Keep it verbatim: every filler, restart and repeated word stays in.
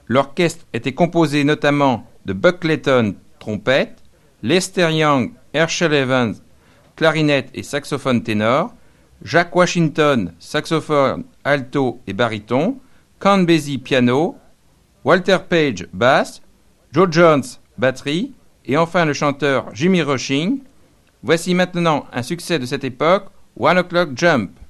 L'orchestre était composé notamment de Buck Clayton, trompette, Lester Young, Herschel Evans, clarinette et saxophone ténor, Jack Washington, saxophone alto et baryton, Count Basie, piano, Walter Page, basse, Joe Jones, batterie, et enfin le chanteur Jimmy Rushing. Voici maintenant un succès de cette époque, One O'Clock Jump.